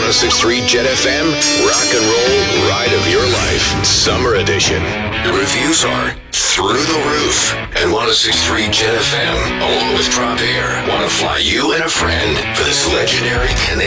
106.3 Jet FM, rock and roll ride of your life, summer edition. The reviews are through the roof. And 106.3 Jet FM, along with Drop Air, want to fly you and a friend for this legendary Canadian